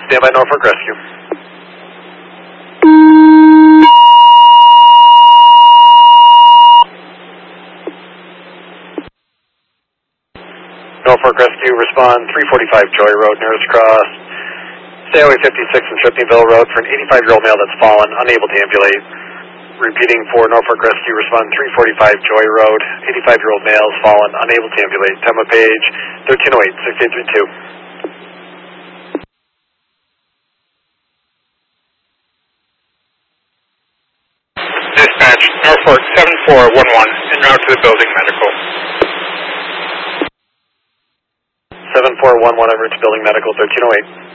Stand by Norfolk Rescue. Norfolk Rescue, respond 345 Joy Road, nearest cross. Stay Highway 56 and Trippingville Road for an 85-year-old male that's fallen, unable to ambulate. Repeating for Norfolk Rescue, respond 345 Joy Road, 85-year-old male is fallen, unable to ambulate. Time of page 1308, 6832. Dispatch, Norfolk 7411, en route to the building medical. 7411, en route to building medical, 1308.